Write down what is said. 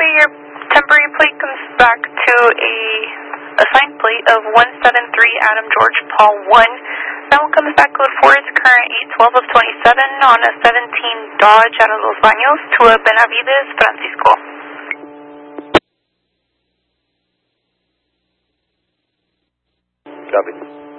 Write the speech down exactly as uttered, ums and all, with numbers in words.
copy. Your temporary plate comes back to a assigned plate of one seven three Adam George Paul one. That one comes back code four is current eight twelve of twenty-seven on a seventeen Dodge out of Los Baños to a Benavides, Francisco. Copy.